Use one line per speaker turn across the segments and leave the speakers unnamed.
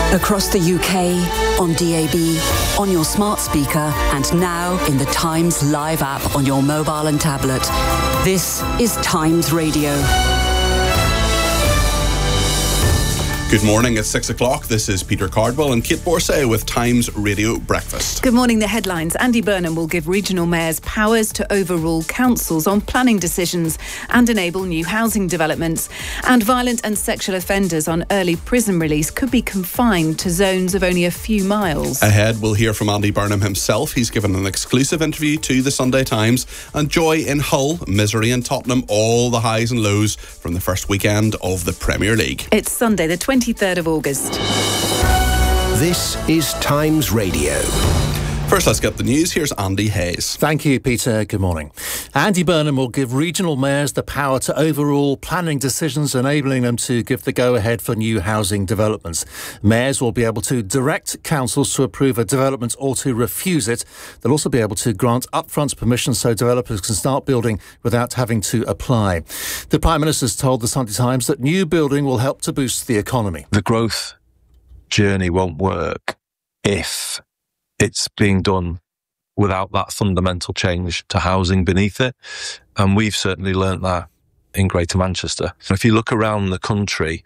Across the UK, on DAB, on your smart speaker, and now in the Times Live app on your mobile and tablet. This is Times Radio.
Good morning, it's 6 o'clock. This is Peter Cardwell and Kate Borsay with Times Radio Breakfast.
Good morning, the headlines. Andy Burnham will give regional mayors powers to overrule councils on planning decisions and enable new housing developments. And violent and sexual offenders on early prison release could be confined to zones of only a few miles.
Ahead, we'll hear from Andy Burnham himself. He's given an exclusive interview to the Sunday Times. And joy in Hull, misery in Tottenham, all the highs and lows from the first weekend of the Premier League.
It's Sunday, the 23rd of August.
This is Times Radio.
First, let's get the news. Here's Andy Hayes.
Thank you, Peter. Good morning. Andy Burnham will give regional mayors the power to overrule planning decisions, enabling them to give the go-ahead for new housing developments. Mayors will be able to direct councils to approve a development or to refuse it. They'll also be able to grant upfront permission so developers can start building without having to apply. The Prime Minister's told the Sunday Times that new building will help to boost the economy.
The growth journey won't work if it's being done without that fundamental change to housing beneath it. And we've certainly learnt that in Greater Manchester. If you look around the country,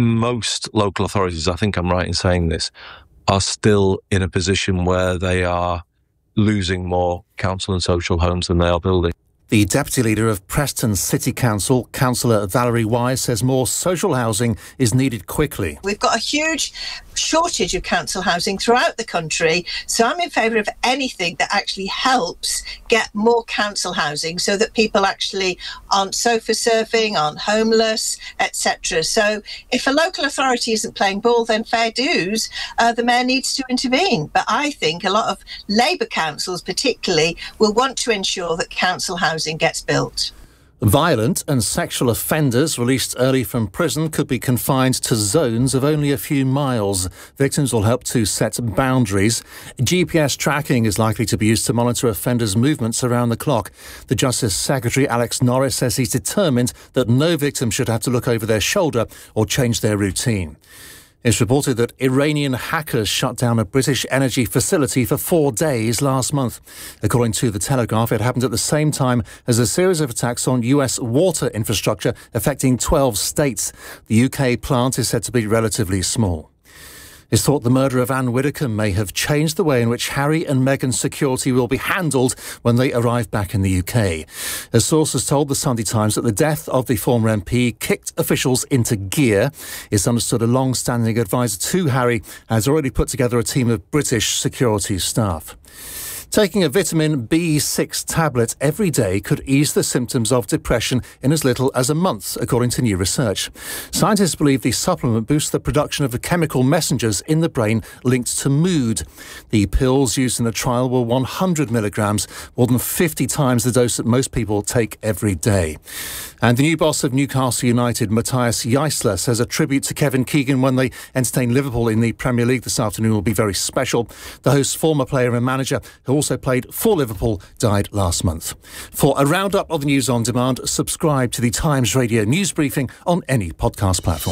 most local authorities, I think I'm right in saying this, are still in a position where they are losing more council and social homes than they are building.
The Deputy Leader of Preston City Council, Councillor Valerie Wise, says more social housing is needed quickly.
We've got a huge shortage of council housing throughout the country, so I'm in favour of anything that actually helps get more council housing so that people actually aren't sofa surfing, aren't homeless, etc. So if a local authority isn't playing ball, then fair dues, the mayor needs to intervene. But I think a lot of Labour councils particularly will want to ensure that council housing gets built.
Violent and sexual offenders released early from prison could be confined to zones of only a few miles. Victims will help to set boundaries. GPS tracking is likely to be used to monitor offenders' movements around the clock. The Justice Secretary, Alex Norris, says he's determined that no victim should have to look over their shoulder or change their routine. It's reported that Iranian hackers shut down a British energy facility for 4 days last month. According to The Telegraph, it happened at the same time as a series of attacks on US water infrastructure affecting 12 states. The UK plant is said to be relatively small. It's thought the murder of Anne Widdecombe may have changed the way in which Harry and Meghan's security will be handled when they arrive back in the UK. A source has told the Sunday Times that the death of the former MP kicked officials into gear. It's understood a long-standing advisor to Harry has already put together a team of British security staff. Taking a vitamin B6 tablet every day could ease the symptoms of depression in as little as a month, according to new research. Scientists believe the supplement boosts the production of the chemical messengers in the brain linked to mood. The pills used in the trial were 100 milligrams, more than 50 times the dose that most people take every day. And the new boss of Newcastle United, Matthias Jaissler, says a tribute to Kevin Keegan when they entertain Liverpool in the Premier League this afternoon will be very special. The host's former player and manager, who also played for Liverpool, died last month. For a roundup of the news on demand, subscribe to the Times Radio news briefing on any podcast platform.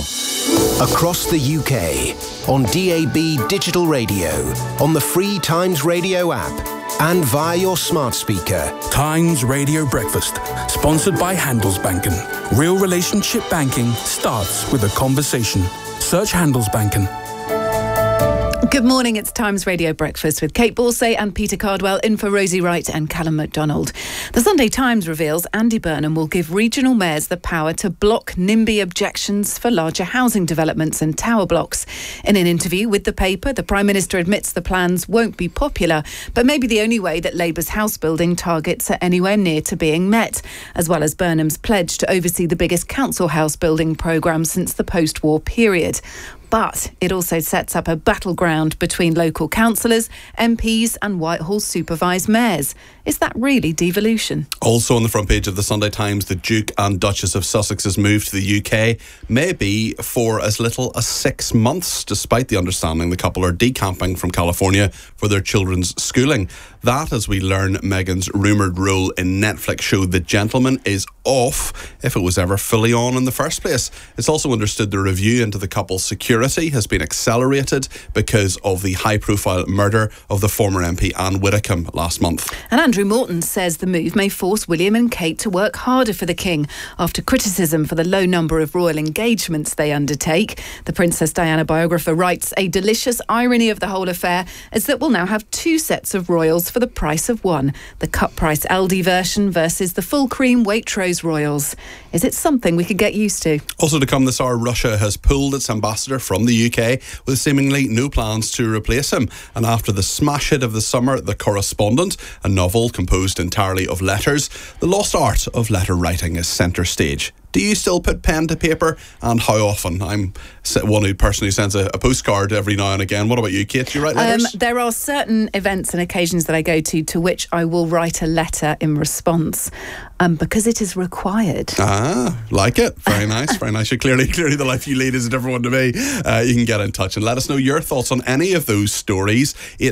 Across the UK, on DAB digital radio, on the free Times Radio app, and via your smart speaker.
Times Radio Breakfast, sponsored by Handelsbanken. Real relationship banking starts with a conversation. Search Handelsbanken.
Good morning, it's Times Radio Breakfast with Kate Borsay and Peter Cardwell, in for Rosie Wright and Callum MacDonald. The Sunday Times reveals Andy Burnham will give regional mayors the power to block NIMBY objections for larger housing developments and tower blocks. In an interview with the paper, the Prime Minister admits the plans won't be popular, but may be the only way that Labour's house building targets are anywhere near to being met, as well as Burnham's pledge to oversee the biggest council house building programme since the post-war period. But it also sets up a battleground between local councillors, MPs and Whitehall supervised mayors. Is that really devolution?
Also on the front page of the Sunday Times, the Duke and Duchess of Sussex's move to the UK may be for as little as 6 months, despite the understanding the couple are decamping from California for their children's schooling. That, as we learn Meghan's rumoured role in Netflix show The Gentleman, is off, if it was ever fully on in the first place. It's also understood the review into the couple's security security has been accelerated because of the high-profile murder of the former MP Anne Widdecombe last month.
And Andrew Morton says the move may force William and Kate to work harder for the King after criticism for the low number of royal engagements they undertake. The Princess Diana biographer writes, a delicious irony of the whole affair is that we'll now have two sets of royals for the price of one. The cut-price Aldi version versus the full-cream Waitrose royals. Is it something we could get used to?
Also to come this hour, Russia has pulled its ambassador from the UK with seemingly no plans to replace him. And after the smash hit of the summer, The Correspondent, a novel composed entirely of letters, the lost art of letter writing is centre stage. Do you still put pen to paper, and how often? I'm one person who sends a postcard every now and again. What about you, Kate? Do you write letters?
There are certain events and occasions that I go to which I will write a letter in response because it is required.
Like it. Very nice, very nice. Clearly the life you lead is a different one to me. You can get in touch and let us know your thoughts on any of those stories.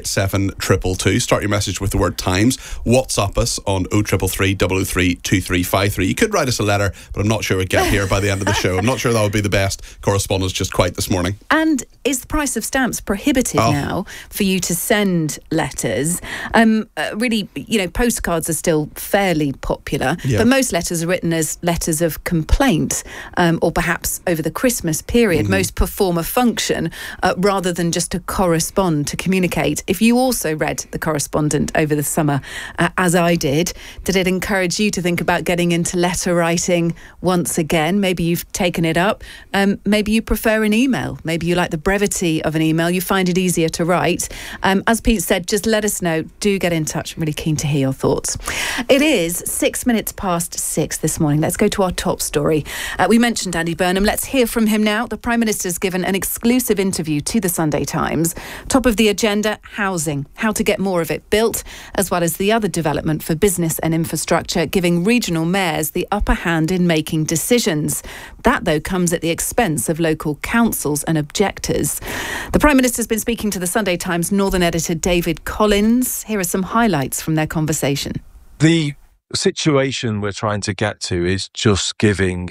87222. Start your message with the word Times. WhatsApp us on 0333 003 2353. You could write us a letter, but I'm not sure we'd get here by the end of the show. I'm not sure that would be the best correspondence just quite this morning.
And is the price of stamps prohibitive now for you to send letters? Really, postcards are still fairly popular, but most letters are written as letters of complaint, or perhaps over the Christmas period. Most perform a function rather than just to correspond, to communicate. If you also read The Correspondent over the summer, as I did it encourage you to think about getting into letter writing once again? Maybe you've taken it up. Maybe you prefer an email. Maybe you like the brevity of an email. You find it easier to write. As Pete said, just let us know. Do get in touch. I'm really keen to hear your thoughts. It is 6 minutes past 6 this morning. Let's go to our top story. We mentioned Andy Burnham. Let's hear from him now. The Prime Minister's given an exclusive interview to the Sunday Times. Top of the agenda, housing. How to get more of it built, as well as the other development for business and infrastructure, giving regional mayors the upper hand in making decisions. That, though, comes at the expense of local councils and objectors. The Prime Minister's been speaking to the Sunday Times Northern editor David Collins. Here are some highlights from their conversation.
The situation we're trying to get to is just giving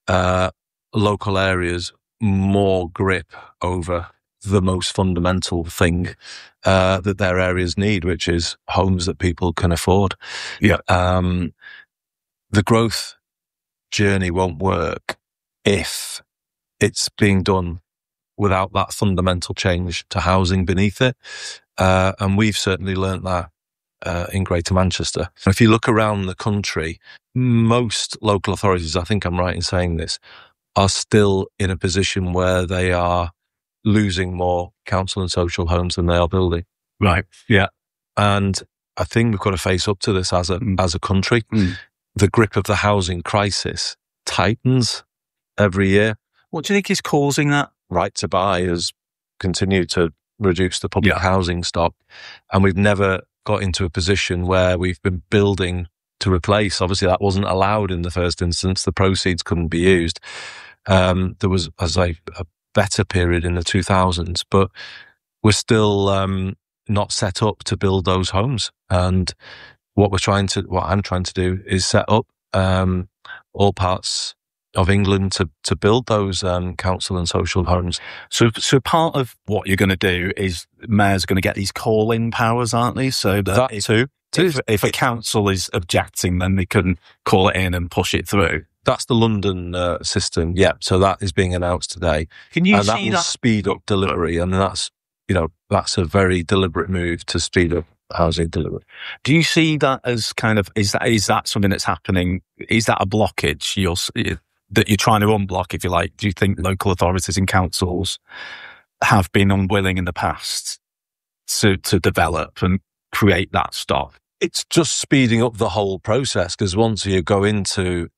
local areas more grip over the most fundamental thing that their areas need, which is homes that people can afford. The growth journey won't work if it's being done without that fundamental change to housing beneath it. And we've certainly learnt that in Greater Manchester. If you look around the country, most local authorities, I think I'm right in saying this, are still in a position where they are losing more council and social homes than they are building.
Right. Yeah.
And I think we've got to face up to this as a country. The grip of the housing crisis tightens every year.
What do you think is causing that?
Right to Buy has continued to reduce the public housing stock, and we've never got into a position where we've been building to replace. Obviously, that wasn't allowed in the first instance. The proceeds couldn't be used. There was, as a better period in the 2000s, but we're still not set up to build those homes. And what I'm trying to do is set up all parts of England to build those council and social homes.
So part of what you're going to do is mayors are going to get these call-in powers, aren't they? So that if a council is objecting, then they can call it in and push it through.
That's the London system. Yeah. So that is being announced today.
Can you see
that will speed up delivery, and that's a very deliberate move to speed up housing delivery.
Do you see that as kind of, is that something that's happening? Is that a blockage that you're trying to unblock, if you like? Do you think local authorities and councils have been unwilling in the past to develop and create that stock?
It's just speeding up the whole process, because once you go into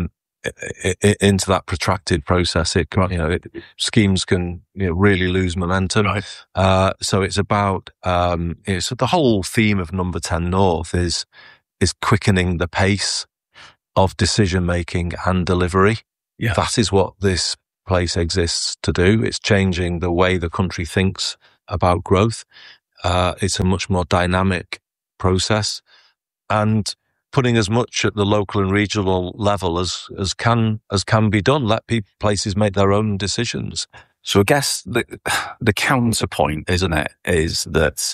that protracted process, schemes can really lose momentum.
Right.
So it's about so the whole theme of Number 10 North is quickening the pace of decision making and delivery.
Yeah.
That is what this place exists to do. It's changing the way the country thinks about growth. It's a much more dynamic process, and putting as much at the local and regional level as can be done. Let places make their own decisions.
So I guess the counterpoint, isn't it, is that,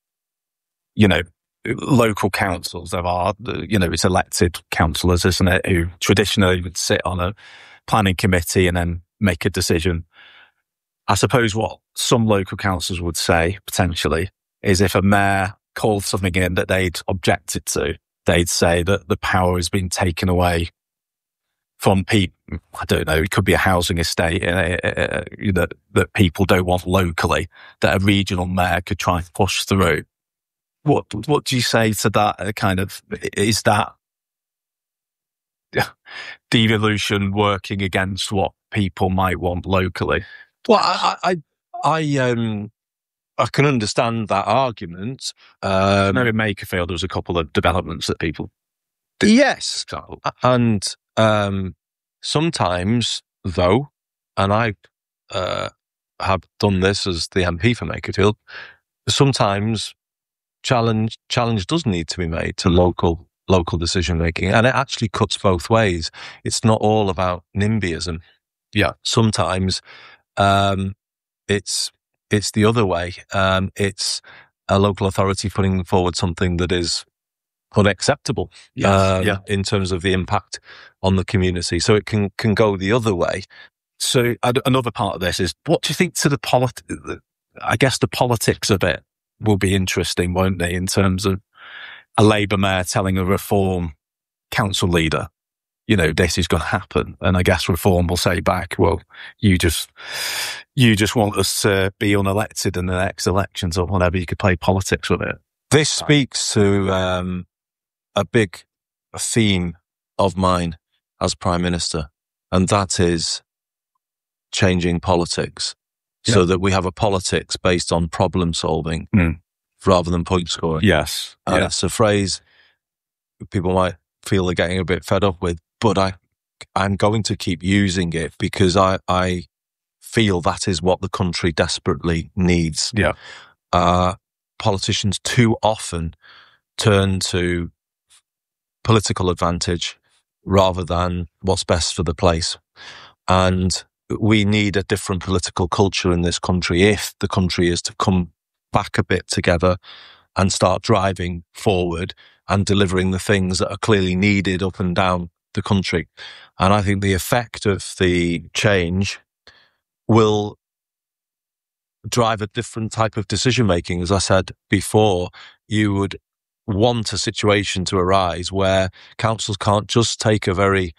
local councils, there are, it's elected councillors, isn't it, who traditionally would sit on a planning committee and then make a decision. I suppose what some local councils would say, potentially, is if a mayor called something in that they'd objected to, they'd say that the power has been taken away from people. I don't know, it could be a housing estate that people don't want locally, that a regional mayor could try and push through. What do you say to that kind of, is that devolution working against what people might want locally?
Well, I can understand that argument.
I know in Makerfield there was a couple of developments that people did.
Yes, and sometimes, though, and I have done this as the MP for Makerfield, sometimes challenge does need to be made to local decision making, and it actually cuts both ways. It's not all about NIMBYism.
Yeah,
sometimes it's the other way. It's a local authority putting forward something that is unacceptable in terms of the impact on the community. So it can go the other way.
So another part of this is, what do you think to I guess the politics of it will be interesting, won't they, in terms of a Labour mayor telling a Reform council leader, this is going to happen. And I guess Reform will say back, well, you just want us to be unelected in the next elections or whatever. You could play politics with it.
This speaks to a big theme of mine as Prime Minister, and that is changing politics so that we have a politics based on problem solving rather than point scoring.
Yes.
It's a phrase people might feel they're getting a bit fed up with, but I'm going to keep using it because I feel that is what the country desperately needs.
Yeah.
Politicians too often turn to political advantage rather than what's best for the place. And we need a different political culture in this country if the country is to come back a bit together and start driving forward and delivering the things that are clearly needed up and down the country. And I think the effect of the change will drive a different type of decision making. As I said before, you would want a situation to arise where councils can't just take a very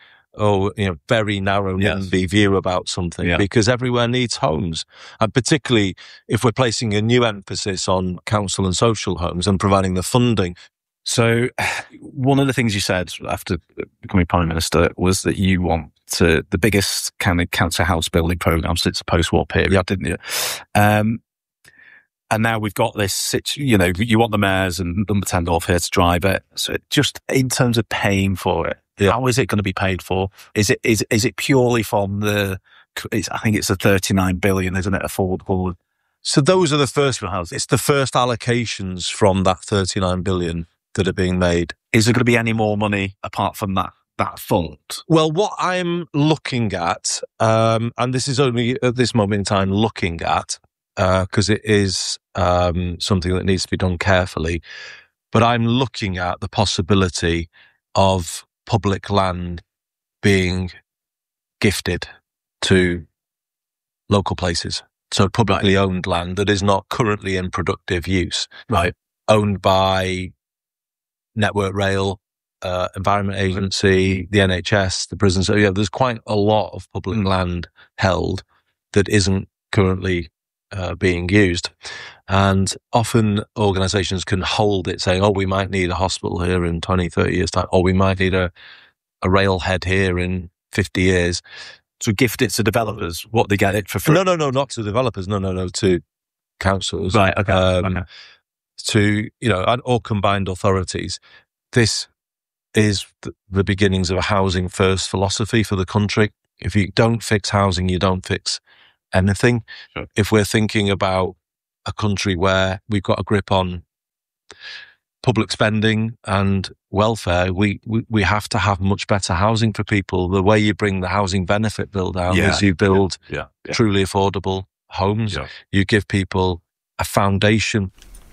narrow NIMBY view about something, because everywhere needs homes. And particularly if we're placing a new emphasis on council and social homes and providing the funding.
So one of the things you said after becoming Prime Minister was that you want the biggest kind of council house building programme since the post-war period, didn't you? And now we've got this, you want the mayors and Number 10 North here to drive it. So just in terms of paying for it, how is it going to be paid for? Is it purely from I think it's the 39 billion, isn't it, affordable?
So those are the first ones. It's the first allocations from that 39 billion that are being made.
Is there going to be any more money apart from that fund?
Well, what I'm looking at, and this is only at this moment in time looking at, because it is something that needs to be done carefully, but I'm looking at the possibility of public land being gifted to local places. So publicly owned land that is not currently in productive use, owned by Network Rail, Environment Agency, the NHS, the prisons. So there's quite a lot of public land held that isn't currently being used. And often organisations can hold it saying, we might need a hospital here in 20, 30 years' time, or we might need a railhead here in 50 years.
So gift it to developers, what they get it for free?
No, not to developers. No, to councils.
Right, okay.
To, or combined authorities. This is the beginnings of a housing first philosophy for the country. If you don't fix housing, you don't fix anything.
Sure.
If we're thinking about a country where we've got a grip on public spending and welfare, we have to have much better housing for people. The way you bring the housing benefit bill down is you build truly affordable homes. Yeah. You give people a foundation.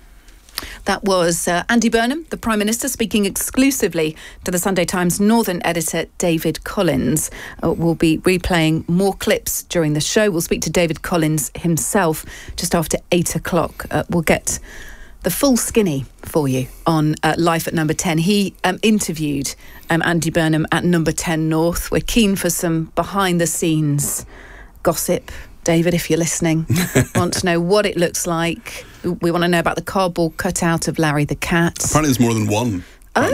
That was Andy Burnham, the Prime Minister, speaking exclusively to the Sunday Times Northern editor David Collins. We'll be replaying more clips during the show. We'll speak to David Collins himself just after 8 o'clock. We'll get the full skinny for you on Life at Number 10. He interviewed Andy Burnham at Number 10 North. We're keen for some behind-the-scenes gossip. David, if you're listening, want to know what it looks like. We want to know about the cardboard cutout of Larry the cat.
Apparently there's more than one.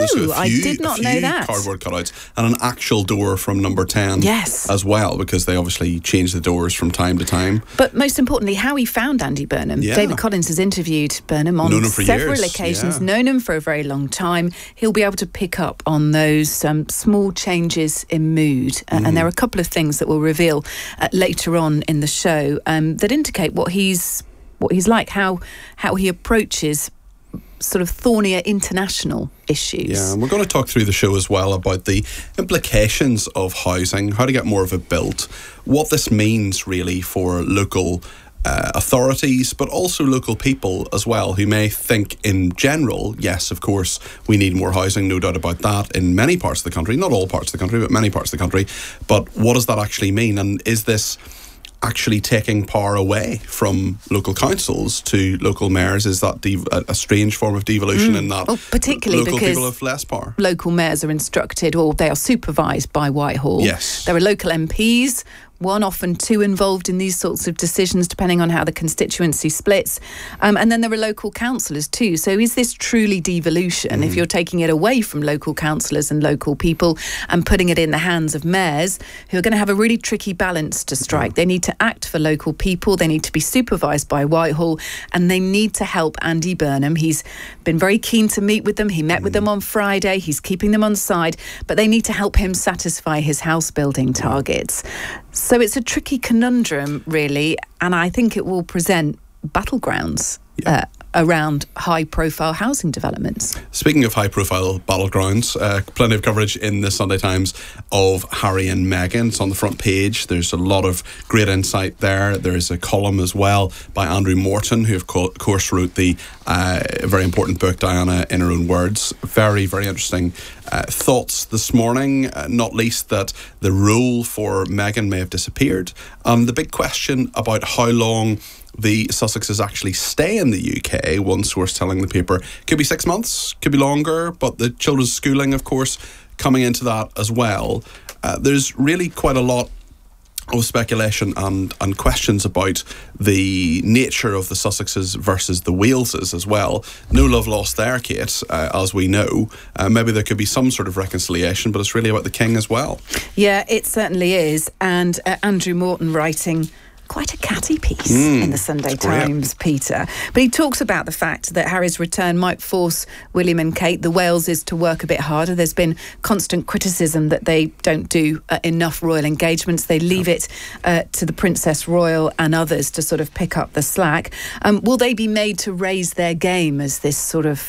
I did not know that.
Cardboard cutouts and an actual door from Number 10 as well, because they obviously change the doors from time to time.
But most importantly, how he found Andy Burnham. Yeah. David Collins has interviewed Burnham on several occasions, known him for a very long time. He'll be able to pick up on those small changes in mood. And there are a couple of things that we'll reveal later on in the show that indicate what he's like, how he approaches sort of thornier international issues.
Yeah, and we're going to talk through the show as well about the implications of housing, how to get more of it built, what this means really for local authorities, but also local people as well, who may think in general, yes, of course, we need more housing, no doubt about that, in many parts of the country, not all parts of the country, but many parts of the country. But what does that actually mean? And is this actually taking power away from local councils to local mayors? Is that a strange form of devolution in that
particularly
local
because
people have less power?
Local mayors are instructed, or they are supervised by Whitehall.
Yes.
There are local MPs, one, often two, involved in these sorts of decisions, depending on how the constituency splits. And then there are local councillors too. So is this truly devolution if you're taking it away from local councillors and local people and putting it in the hands of mayors, who are going to have a really tricky balance to strike? They need to act for local people, they need to be supervised by Whitehall, and they need to help Andy Burnham. He's been very keen to meet with them. He met with them on Friday. He's keeping them on side, but they need to help him satisfy his house building targets. So it's a tricky conundrum, really, and I think it will present battlegrounds around high-profile housing developments.
Speaking of high-profile battlegrounds, plenty of coverage in the Sunday Times of Harry and Meghan. It's on the front page. There's a lot of great insight there. There's a column as well by Andrew Morton, who of course wrote the very important book, Diana in Her Own Words. Very, very interesting thoughts this morning, not least that the rule for Meghan may have disappeared. The big question about how long the Sussexes actually stay in the UK, one source telling the paper, could be 6 months, could be longer, but the children's schooling, of course, coming into that as well. There's really quite a lot of speculation and questions about the nature of the Sussexes versus the Waleses as well. No love lost there, Kate, as we know. Maybe there could be some sort of reconciliation, but it's really about the king as well.
Yeah, it certainly is. And Andrew Morton writing quite a catty piece in the Sunday Times, Peter. But he talks about the fact that Harry's return might force William and Kate, the Waleses, to work a bit harder. There's been constant criticism that they don't do enough royal engagements. They leave it to the Princess Royal and others to sort of pick up the slack. Will they be made to raise their game as this sort of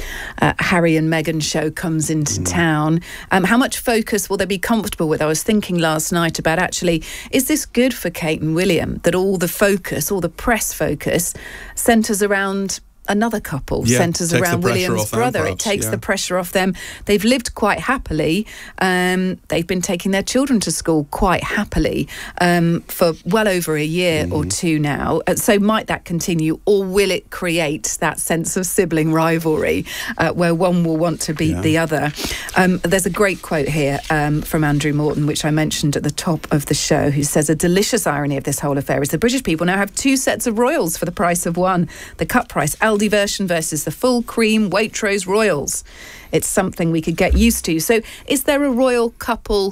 Harry and Meghan show comes into town? How much focus will they be comfortable with? I was thinking last night about, actually, is this good for Kate and William, that all the focus, all the press focus, centres around another couple, centres around William's brother. Perhaps, it takes the pressure off them. They've lived quite happily. They've been taking their children to school quite happily for well over a year or two now. So might that continue, or will it create that sense of sibling rivalry where one will want to beat the other? There's a great quote here from Andrew Morton, which I mentioned at the top of the show, who says, a delicious irony of this whole affair is the British people now have two sets of royals for the price of one. The cut price Aldi version versus the full cream Waitrose royals. It's something we could get used to. So is there a royal couple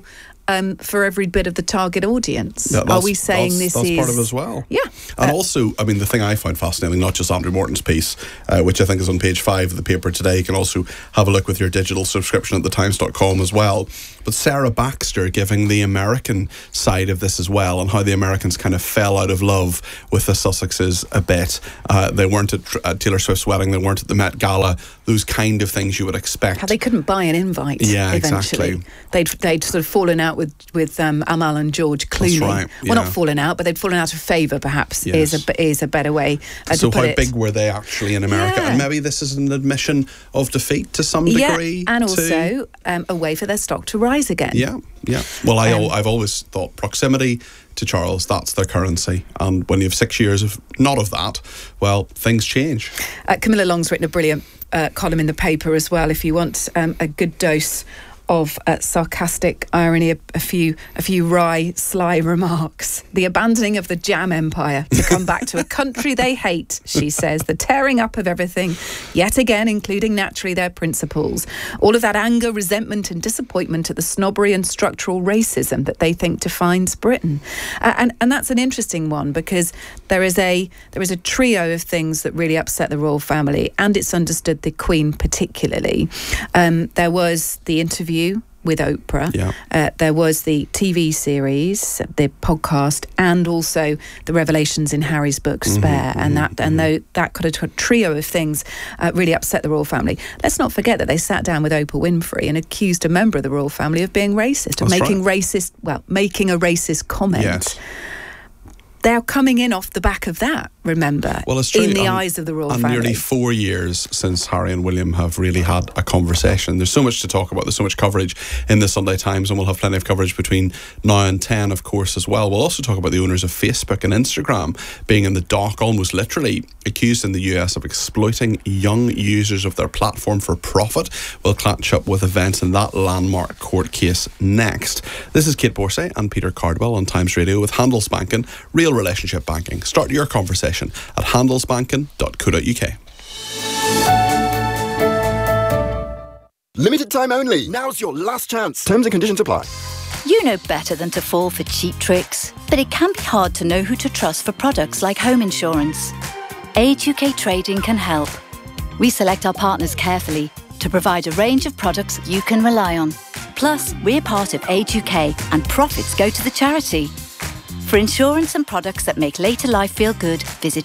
for every bit of the target audience? Are we saying this is
part of it as well?
Yeah.
And also, I mean, the thing I found fascinating, not just Andrew Morton's piece, which I think is on page 5 of the paper today. You can also have a look with your digital subscription at thetimes.com as well. But Sarah Baxter giving the American side of this as well, and how the Americans kind of fell out of love with the Sussexes a bit. They weren't at Taylor Swift's wedding, they weren't at the Met Gala, those kind of things you would expect.
How they couldn't buy an invite.
Yeah,
eventually.
exactly.
They'd sort of fallen out with Amal and George Clooney.
That's right, yeah.
Well, not fallen out, but they'd fallen out of favour, perhaps,
Yes.
is a better way
so
to put
how
it.
big were they actually in America?
Yeah.
And maybe this is an admission of defeat to some degree.
Yeah, and also a way for their stock to rise again.
Yeah. Well, I've always thought proximity to Charles, that's their currency. And when you have 6 years of not of that, well, things change.
Camilla Long's written a brilliant column in the paper as well. If you want a good dose of sarcastic irony, a few wry, sly remarks. The abandoning of the jam empire to come back to a country they hate, she says. The tearing up of everything, yet again, including naturally their principles. All of that anger, resentment and disappointment at the snobbery and structural racism that they think defines Britain. And that's an interesting one, because there is a trio of things that really upset the royal family, and it's understood the Queen particularly. There was the interview with Oprah.
Yeah.
There was the TV series, the podcast, and also the revelations in Harry's book Spare, and that kind of trio of things really upset the royal family. Let's not forget that they sat down with Oprah Winfrey and accused a member of the royal family of being racist, of making a racist comment.
Yes.
They're coming in off the back of that, remember,
well, it's true.
in the eyes of the royal family.
Nearly 4 years since Harry and William have really had a conversation. There's so much to talk about. There's so much coverage in the Sunday Times, and we'll have plenty of coverage between now and 10, of course, as well. We'll also talk about the owners of Facebook and Instagram being in the dock, almost literally accused in the US of exploiting young users of their platform for profit. We'll catch up with events in that landmark court case next. This is Kate Borsay and Peter Cardwell on Times Radio with Handelsbanken, real relationship banking. Start your conversation at handelsbanken.co.uk.
Limited time only. Now's your last chance. Terms and conditions apply.
You know better than to fall for cheap tricks, but it can be hard to know who to trust for products like home insurance. Age UK Trading can help. We select our partners carefully to provide a range of products you can rely on. Plus, we're part of Age UK and profits go to the charity. For insurance and products that make later life feel good, visit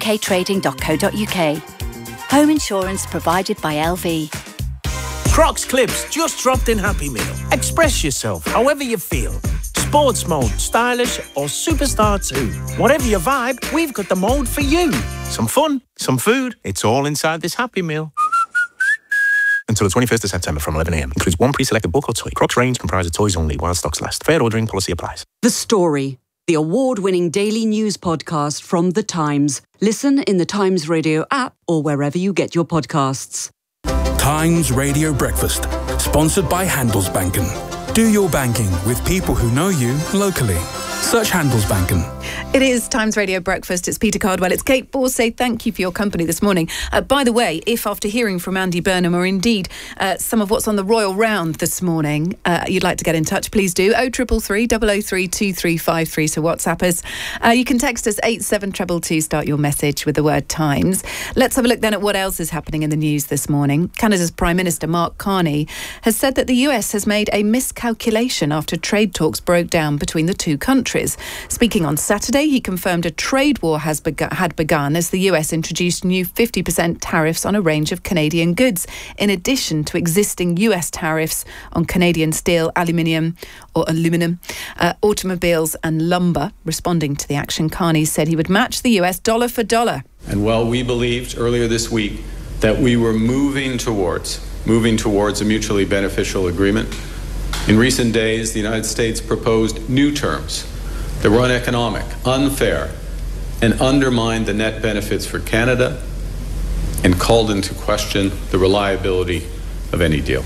ageUKtrading.co.uk. Home insurance provided by LV.
Crocs Clips just dropped in Happy Meal. Express yourself however you feel. Sports mode, stylish or superstar too. Whatever your vibe, we've got the mode for you. Some fun, some food, it's all inside this Happy Meal. Until the 21st of September from 11 a.m. Includes one pre-selected book or toy. Crocs range comprises toys only while stocks last. Fair ordering policy applies.
The Story, the award-winning daily news podcast from The Times. Listen in the Times Radio app or wherever you get your podcasts.
Times Radio Breakfast, sponsored by Handelsbanken. Do your banking with people who know you locally. Search Handelsbanken.
It is Times Radio Breakfast. It's Peter Cardwell. It's Kate Borsay. Thank you for your company this morning. By the way, if after hearing from Andy Burnham or indeed some of what's on the royal round this morning, you'd like to get in touch, please do. 0333 003 2353 to WhatsApp us. You can text us 87222. Start your message with the word Times. Let's have a look then at what else is happening in the news this morning. Canada's Prime Minister Mark Carney has said that the US has made a miscalculation after trade talks broke down between the two countries. Speaking on Saturday, he confirmed a trade war had begun as the US introduced new 50% tariffs on a range of Canadian goods, in addition to existing US tariffs on Canadian steel, aluminum, automobiles and lumber. Responding to the action, Carney said he would match the US dollar for dollar.
And while we believed earlier this week that we were moving towards a mutually beneficial agreement, in recent days the United States proposed new terms that were uneconomic, unfair, and undermined the net benefits for Canada and called into question the reliability of any deal.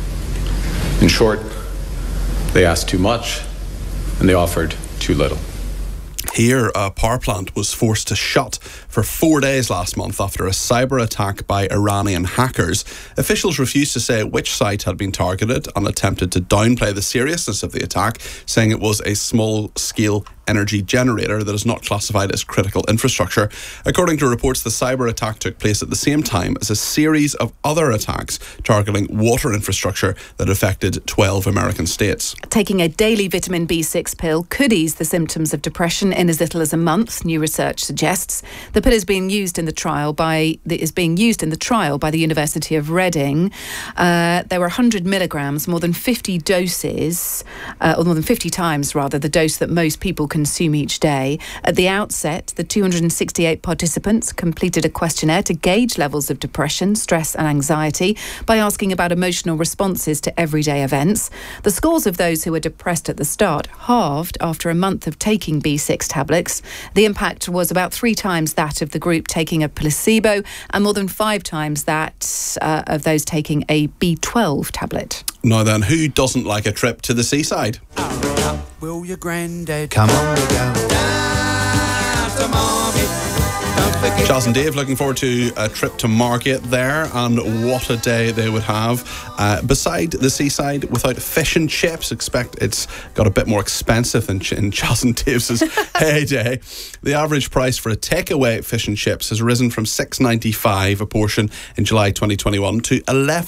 In short, they asked too much and they offered too little.
Here, a power plant was forced to shut for 4 days last month after a cyber attack by Iranian hackers. Officials refused to say which site had been targeted and attempted to downplay the seriousness of the attack, saying it was a small-scale energy generator that is not classified as critical infrastructure. According to reports, the cyber attack took place at the same time as a series of other attacks targeting water infrastructure that affected 12 American states.
Taking a daily vitamin B6 pill could ease the symptoms of depression in as little as a month, new research suggests. The pill is being used in the trial by the University of Reading. There were 100 milligrams, more than 50 doses, or more than 50 times rather, the dose that most people consume each day. At the outset, the 268 participants completed a questionnaire to gauge levels of depression, stress and anxiety by asking about emotional responses to everyday events. The scores of those who were depressed at the start halved after a month of taking B6 tablets. The impact was about 3 times that of the group taking a placebo and more than 5 times that of those taking a B12 tablet.
Now then, who doesn't like a trip to the seaside?
Will your granddad come on, we go down to Margate.
Charles and Dave looking forward to a trip to Margate there, and what a day they would have. Beside the seaside, without fish and chips, expect it's got a bit more expensive than in Charles and Dave's heyday. The average price for a takeaway fish and chips has risen from $6.95 a portion in July 2021 to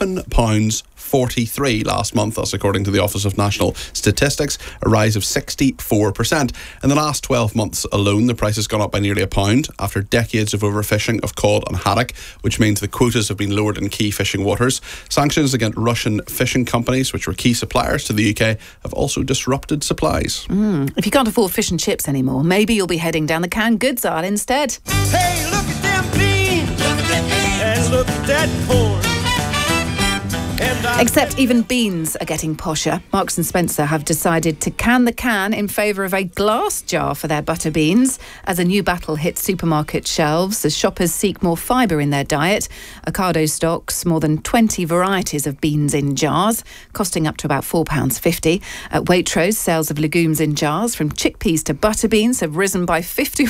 £11.43 last month. That's according to the Office of National Statistics, a rise of 64%. In the last 12 months alone, the price has gone up by nearly £1 after decades of overfishing of cod and haddock, which means the quotas have been lowered in key fishing waters. Sanctions against Russian fishing companies, which were key suppliers to the UK, have also disrupted supplies.
If you can't afford fish and chips anymore, maybe you'll be heading down the canned goods aisle instead.
Hey, look at them beans! Look at them beans! And look at that corn!
Except even beans are getting posher. Marks and Spencer have decided to can the can in favour of a glass jar for their butter beans as a new battle hits supermarket shelves as shoppers seek more fibre in their diet. Ocado stocks more than 20 varieties of beans in jars, costing up to about £4.50. At Waitrose, sales of legumes in jars, from chickpeas to butter beans, have risen by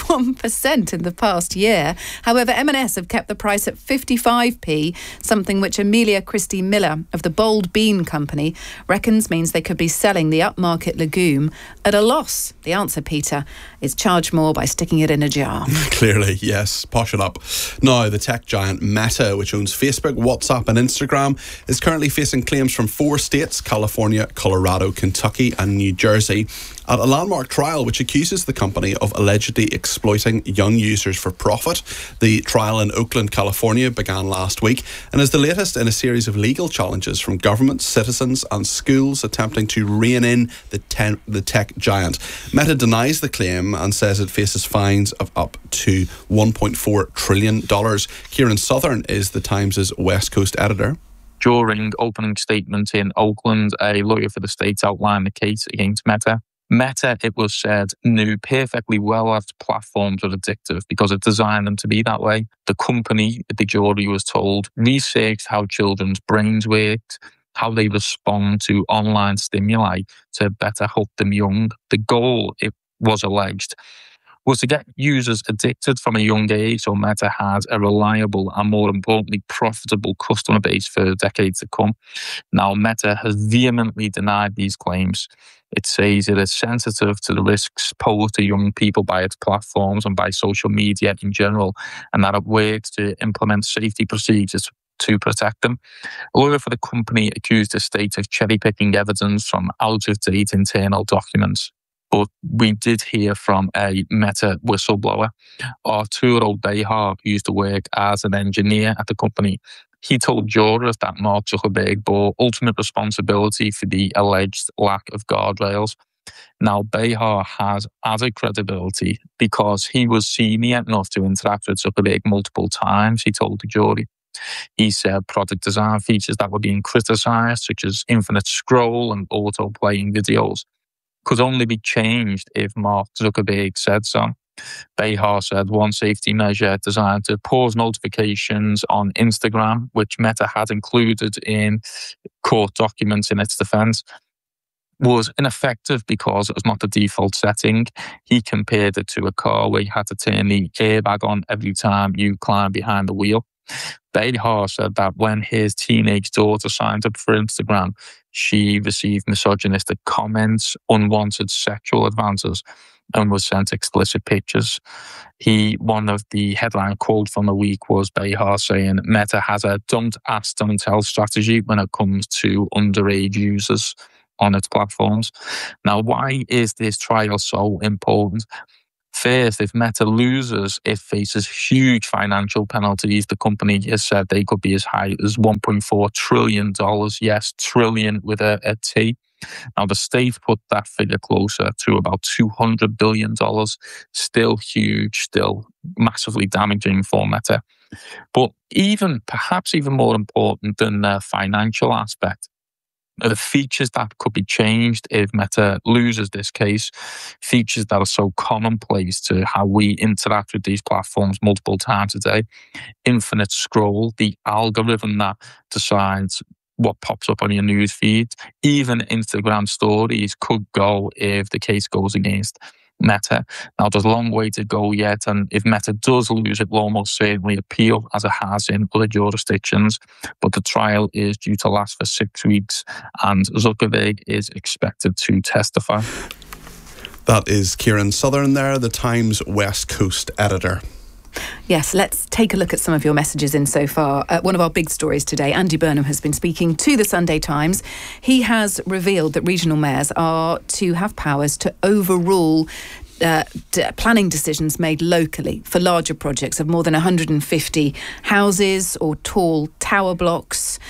51% in the past year. However, M&S have kept the price at 55p, something which Amelia Christie Miller of the Bold Bean Company reckons means they could be selling the upmarket legume at a loss. The answer, Peter, is charge more by sticking it in a jar.
Clearly, yes. Posh it up. Now, the tech giant Meta, which owns Facebook, WhatsApp and Instagram, is currently facing claims from 4 states, California, Colorado, Kentucky and New Jersey, at a landmark trial which accuses the company of allegedly exploiting young users for profit. The trial in Oakland, California began last week and is the latest in a series of legal challenges from governments, citizens and schools attempting to rein in the tech giant. Meta denies the claim and says it faces fines of up to $1.4 trillion. Kieran Southern is The Times' West Coast editor.
During opening statement in Oakland, a lawyer for the state outlined the case against Meta. Meta, it was said, knew perfectly well that platforms are addictive because it designed them to be that way. The company, the jury was told, researched how children's brains worked, how they respond to online stimuli to better hook them young. The goal, it was alleged, was to get users addicted from a young age so Meta had a reliable and, more importantly, profitable customer base for decades to come. Now, Meta has vehemently denied these claims. It says it is sensitive to the risks posed to young people by its platforms and by social media in general, and that it works to implement safety procedures to protect them. A lawyer for the company accused the state of cherry-picking evidence from out-of-date internal documents. But we did hear from a Meta whistleblower, Arturo Behar, who used to work as an engineer at the company. He told jurors that Mark Zuckerberg bore ultimate responsibility for the alleged lack of guardrails. Now, Behar has added credibility because he was senior enough to interact with Zuckerberg multiple times, he told the jury. He said product design features that were being criticised, such as infinite scroll and auto-playing videos, could only be changed if Mark Zuckerberg said so. Behar said one safety measure designed to pause notifications on Instagram, which Meta had included in court documents in its defense, was ineffective because it was not the default setting. He compared it to a car where you had to turn the airbag on every time you climbed behind the wheel. Behar said that when his teenage daughter signed up for Instagram, she received misogynistic comments, unwanted sexual advances, and was sent explicit pictures. One of the headline quotes from the week was Behar saying Meta has a don't ask, don't tell strategy when it comes to underage users on its platforms. Now, why is this trial so important? First, if Meta loses, it faces huge financial penalties. The company has said they could be as high as $1.4 trillion. Yes, trillion with a T. Now, the state put that figure closer to about $200 billion. Still huge, still massively damaging for Meta. But perhaps even more important than the financial aspect, the features that could be changed if Meta loses this case, features that are so commonplace to how we interact with these platforms multiple times a day. Infinite scroll, the algorithm that decides what pops up on your news feed. Even Instagram stories could go if the case goes against Meta. Now, there's a long way to go yet, and if Meta does lose, it will almost certainly appeal, as it has in other jurisdictions. But the trial is due to last for 6 weeks, and Zuckerberg is expected to testify.
That is Kieran Southern there, the Times West Coast editor.
Yes, let's take a look at some of your messages in so far. One of our big stories today, Andy Burnham has been speaking to the Sunday Times. He has revealed that regional mayors are to have powers to overrule planning decisions made locally for larger projects of more than 150 houses or tall tower blocks,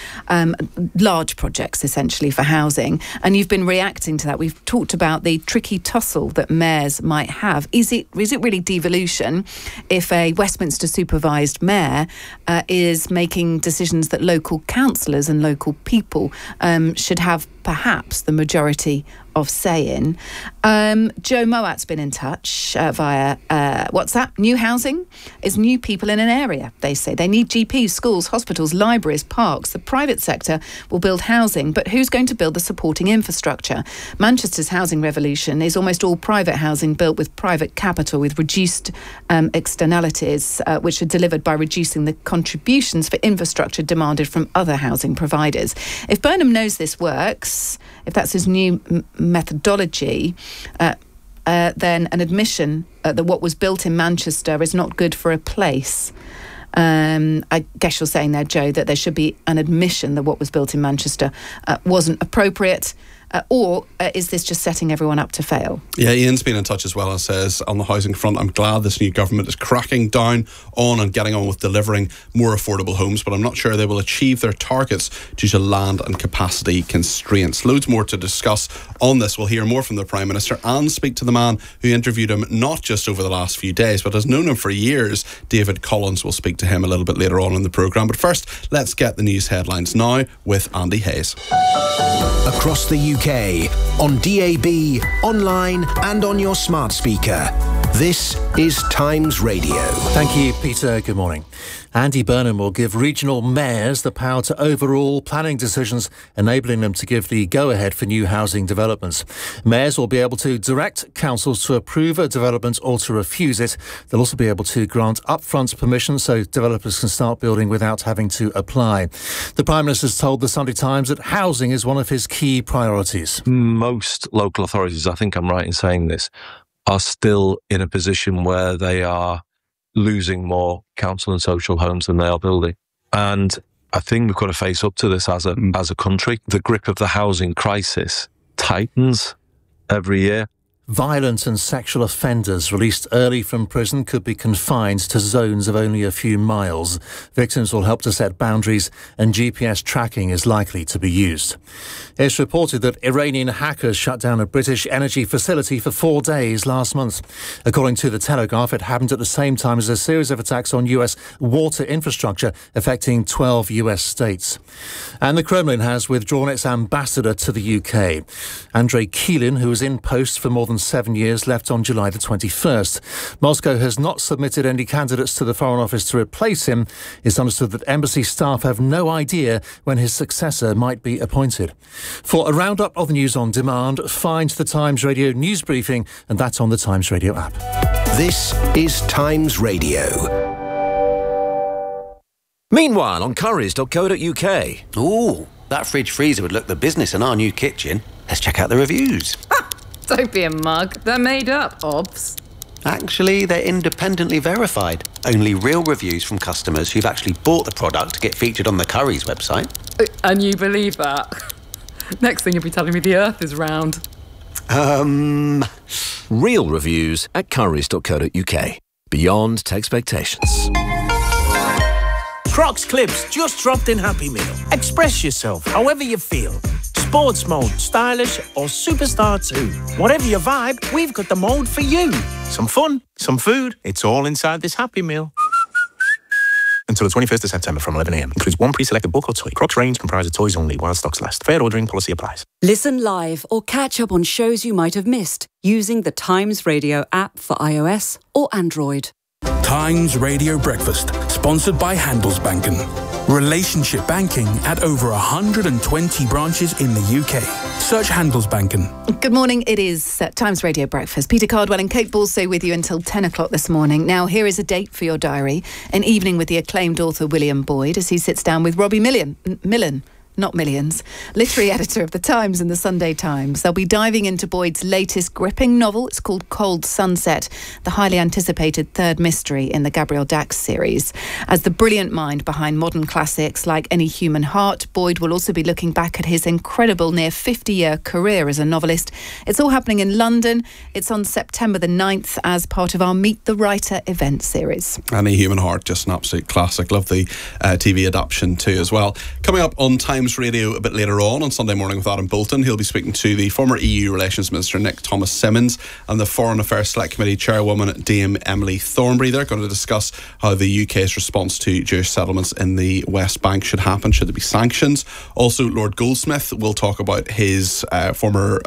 large projects essentially for housing. And you've been reacting to that. We've talked about the tricky tussle that mayors might have. Is it really devolution if a Westminster supervised mayor is making decisions that local councillors and local people should have perhaps the majority of say in? Joe Moat's been in touch via WhatsApp. New housing is new people in an area, they say. They need GPs, schools, hospitals, libraries, parks. The private sector will build housing, but who's going to build the supporting infrastructure? Manchester's housing revolution is almost all private housing built with private capital, with reduced externalities, which are delivered by reducing the contributions for infrastructure demanded from other housing providers. If Burnham knows this works, if that's his new methodology, then an admission that what was built in Manchester is not good for a place. I guess you're saying there, Joe, that there should be an admission that what was built in Manchester wasn't appropriate. Or is this just setting everyone up to fail?
Yeah, Ian's been in touch as well and says, on the housing front, I'm glad this new government is cracking down on and getting on with delivering more affordable homes, but I'm not sure they will achieve their targets due to land and capacity constraints. Loads more to discuss on this. We'll hear more from the Prime Minister and speak to the man who interviewed him not just over the last few days, but has known him for years. David Collins will speak to him a little bit later on in the programme. But first, let's get the news headlines now with Andy Hayes.
Across the UK, on DAB, online and on your smart speaker. This is Times Radio.
Thank you, Peter. Good morning. Andy Burnham will give regional mayors the power to overrule planning decisions, enabling them to give the go-ahead for new housing developments. Mayors will be able to direct councils to approve a development or to refuse it. They'll also be able to grant upfront permission so developers can start building without having to apply. The Prime Minister's told the Sunday Times that housing is one of his key priorities.
Most local authorities, I think I'm right in saying this, are still in a position where they are losing more council and social homes than they are building. And I think we've got to face up to this as a country. The grip of the housing crisis tightens every year.
Violent and sexual offenders released early from prison could be confined to zones of only a few miles. Victims will help to set boundaries, and GPS tracking is likely to be used. It's reported that Iranian hackers shut down a British energy facility for 4 days last month. According to The Telegraph, it happened at the same time as a series of attacks on US water infrastructure affecting 12 US states. And the Kremlin has withdrawn its ambassador to the UK. Andrei Keelin, who was in post for more than 7 years, left on July the 21st. Moscow has not submitted any candidates to the Foreign Office to replace him. It's understood that embassy staff have no idea when his successor might be appointed. For a roundup of the news on demand, find the Times Radio news briefing, and that's on the Times Radio app.
This is Times Radio.
Meanwhile, on currys.co.uk.
Ooh, that fridge freezer would look the business in our new kitchen. Let's check out the reviews.
Don't be a mug. They're made up, obs.
Actually, they're independently verified. Only real reviews from customers who've actually bought the product get featured on the Currys website.
And you believe that? Next thing you'll be telling me the earth is round.
Real reviews at currys.co.uk. Beyond expectations.
Crocs Clips just dropped in Happy Meal. Express yourself however you feel. Sports mode, stylish or superstar too. Whatever your vibe, we've got the mode for you. Some fun, some food, it's all inside this Happy Meal. Until the 21st of September from 11 a.m. Includes one pre-selected book or toy. Crocs range comprises toys only while stocks last. Fair ordering policy applies.
Listen live or catch up on shows you might have missed using the Times Radio app for iOS or Android.
Times Radio Breakfast, sponsored by Handelsbanken. Relationship banking at over 120 branches in the UK. Search Handelsbanken.
Good morning. It is Times Radio Breakfast. Peter Cardwell and Kate Balso with you until 10 o'clock this morning. Now, here is a date for your diary. An evening with the acclaimed author William Boyd as he sits down with Robbie Millen. Not Millions, literary editor of The Times and The Sunday Times. They'll be diving into Boyd's latest gripping novel. It's called Cold Sunset, the highly anticipated third mystery in the Gabriel Dax series. As the brilliant mind behind modern classics like Any Human Heart, Boyd will also be looking back at his incredible near 50-year career as a novelist. It's all happening in London. It's on September the 9th as part of our Meet the Writer event series.
Any Human Heart, just an absolute classic. Love the TV adaptation too as well. Coming up on Times Radio a bit later on Sunday morning with Adam Bolton. He'll be speaking to the former EU Relations Minister Nick Thomas-Symonds and the Foreign Affairs Select Committee Chairwoman Dame Emily Thornberry. They're going to discuss how the UK's response to Jewish settlements in the West Bank should happen, should there be sanctions. Also, Lord Goldsmith will talk about his former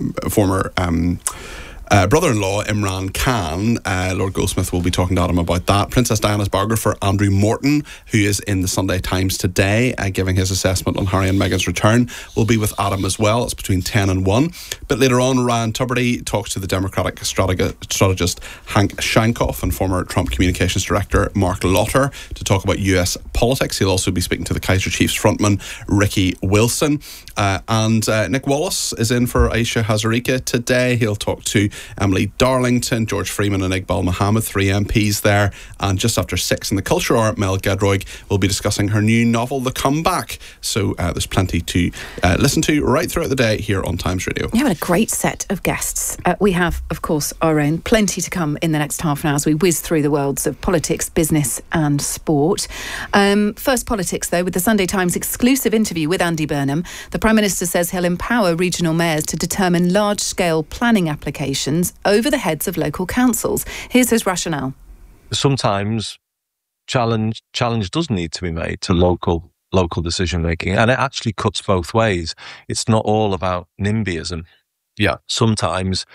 brother-in-law Imran Khan. Lord Goldsmith will be talking to Adam about that. Princess Diana's biographer Andrew Morton, who is in the Sunday Times today, giving his assessment on Harry and Meghan's return, will be with Adam as well. It's between 10 and 1. But later on, Ryan Tubridy talks to the Democratic strategist Hank Shankoff and former Trump Communications Director Mark Lotter to talk about US politics. He'll also be speaking to the Kaiser Chiefs frontman Ricky Wilson. And Nick Wallace is in for Aisha Hazarika today. He'll talk to Emily Darlington, George Freeman and Iqbal Mohammed, 3 MPs there. And just after 6 in the Culture Hour, Mel Gedroig will be discussing her new novel, The Comeback. So there's plenty to listen to right throughout the day here on Times Radio.
We have a great set of guests. We have, of course, our own. Plenty to come in the next half an hour as we whiz through the worlds of politics, business and sport. First politics, though, with the Sunday Times exclusive interview with Andy Burnham. The Prime Minister says he'll empower regional mayors to determine large-scale planning applications over the heads of local councils. Here's his rationale.
Sometimes challenge does need to be made to local decision making, and it actually cuts both ways. It's not all about NIMBYism. Yeah, sometimes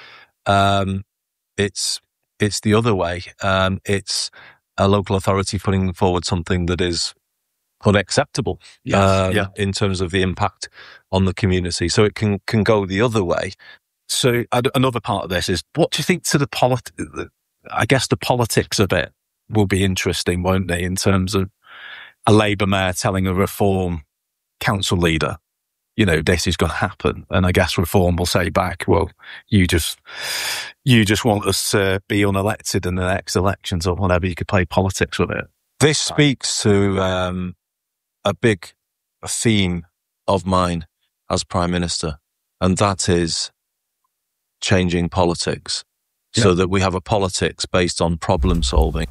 it's the other way. It's a local authority putting forward something that is unacceptable in terms of the impact on the community. So it can go the other way. So another part of this is, what do you think to the I guess the politics of it will be interesting, won't they, in terms of a Labour mayor telling a Reform council leader, this is going to happen. And I guess Reform will say back, well, you just want us to be unelected in the next elections or whatever. You could play politics with it. This speaks to a big theme of mine as Prime Minister, and that is changing politics so that we have a politics based on problem solving.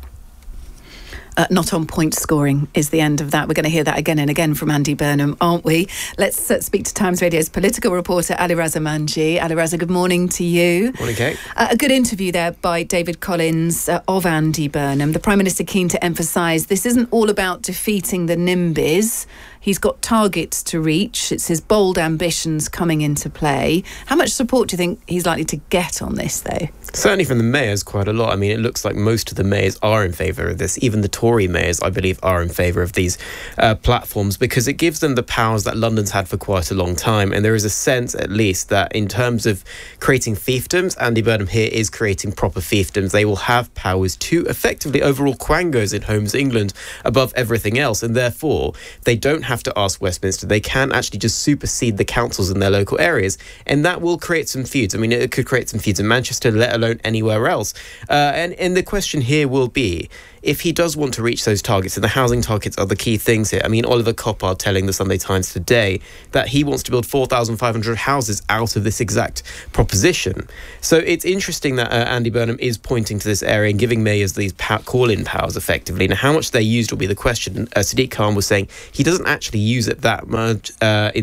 Not on point scoring is the end of that. We're going to hear that again and again from Andy Burnham, aren't we? Let's speak to Times Radio's political reporter Ali Raza Manji. Ali Raza, good morning to you.
Morning, Kate.
A good interview there by David Collins of Andy Burnham. The Prime Minister keen to emphasise this isn't all about defeating the NIMBYs. He's got targets to reach. It's his bold ambitions coming into play. How much support do you think he's likely to get on this, though?
Certainly from the mayors, quite a lot. I mean, it looks like most of the mayors are in favour of this. Even the Tory mayors, I believe, are in favour of these platforms, because it gives them the powers that London's had for quite a long time. And there is a sense, at least, that in terms of creating fiefdoms, Andy Burnham here is creating proper fiefdoms. They will have powers to effectively overrule quangos in Homes England above everything else. And therefore, they don't have to ask Westminster. They can actually just supersede the councils in their local areas. And that will create some feuds. I mean, it could create some feuds in Manchester, let alone anywhere else. And the question here will be, if he does want to reach those targets, and the housing targets are the key things here. I mean, Oliver Coppard telling the Sunday Times today that he wants to build 4,500 houses out of this exact proposition. So it's interesting that Andy Burnham is pointing to this area and giving mayors these call-in powers effectively. Now, how much they're used will be the question. Sadiq Khan was saying he doesn't actually use it that much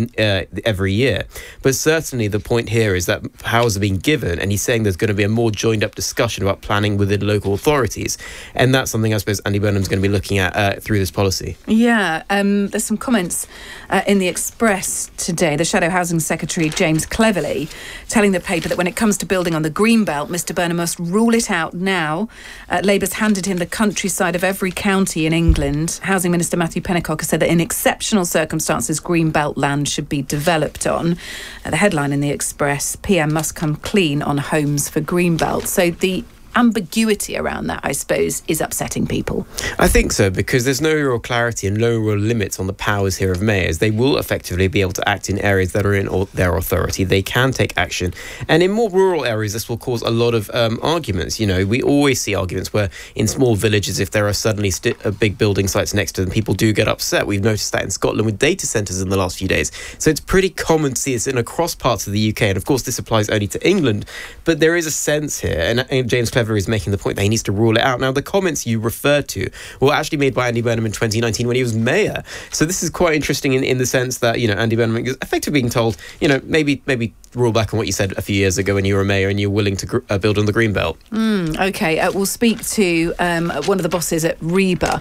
every year. But certainly the point here is that powers are being given, and he's saying there's going to be a more joined-up discussion about planning within local authorities. And that's something I suppose Andy Burnham's going to be looking at through this policy.
Yeah, there's some comments in the Express today. The Shadow Housing Secretary, James Cleverly, telling the paper that when it comes to building on the Greenbelt, Mr Burnham must rule it out now. Labour's handed him the countryside of every county in England. Housing Minister Matthew Pennycock has said that in exceptional circumstances, Greenbelt land should be developed on. The headline in the Express, PM must come clean on homes for Greenbelt. So the ambiguity around that, I suppose, is upsetting people.
I think so, because there's no real clarity and no real limits on the powers here of mayors. They will effectively be able to act in areas that are in their authority. They can take action. And in more rural areas, this will cause a lot of arguments. You know, we always see arguments where in small villages, if there are suddenly big building sites next to them, people do get upset. We've noticed that in Scotland with data centres in the last few days. So it's pretty common to see this across parts of the UK. And of course, this applies only to England. But there is a sense here, and James Cleverly is making the point that he needs to rule it out. Now, the comments you referred to were actually made by Andy Burnham in 2019 when he was mayor. So this is quite interesting in the sense that, you know, Andy Burnham is effectively being told, you know, maybe rule back on what you said a few years ago when you were a mayor and you're willing to build on the Greenbelt.
OK, we'll speak to one of the bosses at RIBA,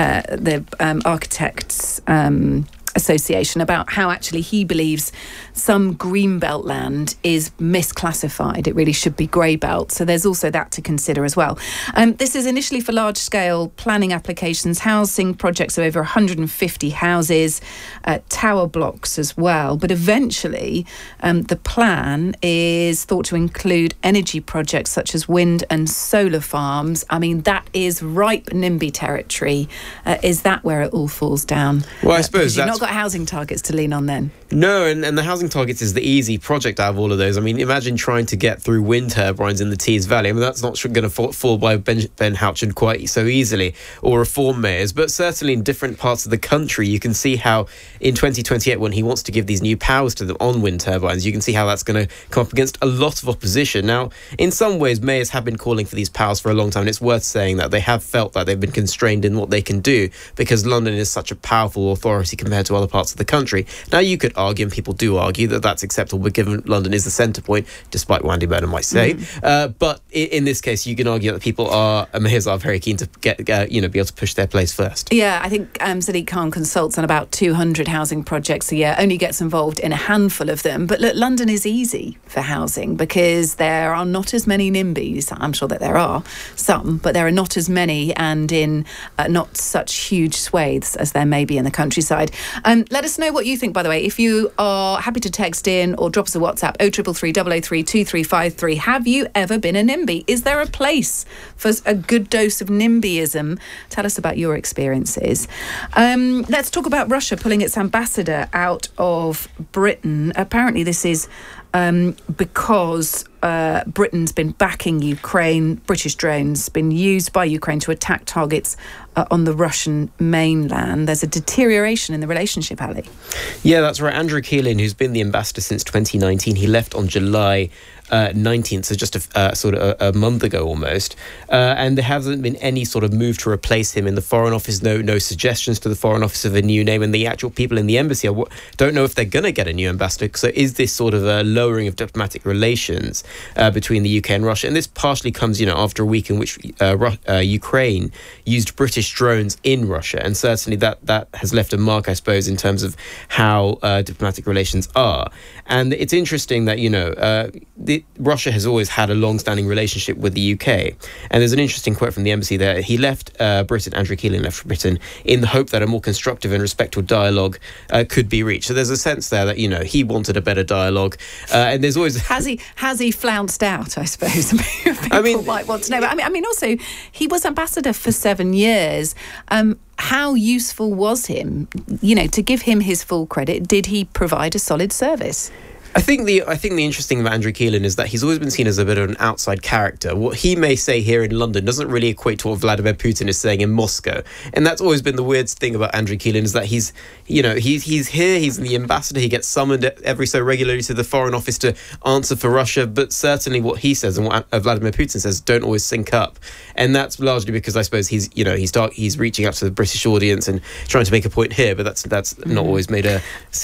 the Architects Association, about how actually he believes some Greenbelt land is misclassified. It really should be grey belt. So there's also that to consider as well. This is initially for large-scale planning applications, housing projects of over 150 houses, tower blocks as well. But eventually, the plan is thought to include energy projects such as wind and solar farms. I mean, that is ripe NIMBY territory. Is that where it all falls down?
Well, I suppose
you've not got housing targets to lean on then.
No, and the housing targets is the easy project out of all of those. I mean, imagine trying to get through wind turbines in the Tees Valley. I mean, that's not going to fall by Ben Houchen quite so easily, or reform mayors. But certainly in different parts of the country, you can see how in 2028, when he wants to give these new powers to them on wind turbines, you can see how that's going to come up against a lot of opposition. Now, in some ways, mayors have been calling for these powers for a long time, and it's worth saying that they have felt that they've been constrained in what they can do because London is such a powerful authority compared to other parts of the country. Now, you could argue, and people do argue, that that's acceptable, but given London is the centre point, despite what Andy Burnham might say. But in this case, you can argue that mayors are very keen to be able to push their place first.
Yeah, I think Sadiq Khan consults on about 200 housing projects a year, only gets involved in a handful of them. But look, London is easy for housing because there are not as many NIMBYs. I'm sure that there are some, but there are not as many, and in not such huge swathes as there may be in the countryside. Let us know what you think, by the way. If you are happy to text in or drop us a WhatsApp, 0333 003 2353. Have you ever been a NIMBY? Is there a place for a good dose of NIMBYism? Tell us about your experiences. Let's talk about Russia pulling its ambassador out of Britain. Apparently this is because Britain's been backing Ukraine. British drones been used by Ukraine to attack targets on the Russian mainland. There's a deterioration in the relationship, Ali.
Yeah, that's right. Andrew Keelan, who's been the ambassador since 2019, he left on July 19th, so just a month ago almost, and there hasn't been any sort of move to replace him in the Foreign Office. No suggestions to the Foreign Office of a new name, and the actual people in the embassy don't know if they're going to get a new ambassador. So is this sort of a lowering of diplomatic relations between the UK and Russia? And this partially comes, after a week in which Ukraine used British drones in Russia, and certainly that has left a mark, I suppose, in terms of how diplomatic relations are. And it's interesting that Russia has always had a long-standing relationship with the UK. And there's an interesting quote from the embassy there. He left Britain, Andrew Keeling left Britain, in the hope that a more constructive and respectful dialogue could be reached. So there's a sense there that, he wanted a better dialogue. And there's always...
Has he flounced out, I suppose? People might want to know. But also, he was ambassador for 7 years. How useful was him? To give him his full credit, did he provide a solid service?
I think the interesting thing about Andrew Keeling is that he's always been seen as a bit of an outside character. What he may say here in London doesn't really equate to what Vladimir Putin is saying in Moscow, and that's always been the weird thing about Andrew Keeling, is that he's here, he's the ambassador, he gets summoned every so regularly to the Foreign Office to answer for Russia, but certainly what he says and what Vladimir Putin says don't always sync up, and that's largely because I suppose he's reaching out to the British audience and trying to make a point here, but that's not always made a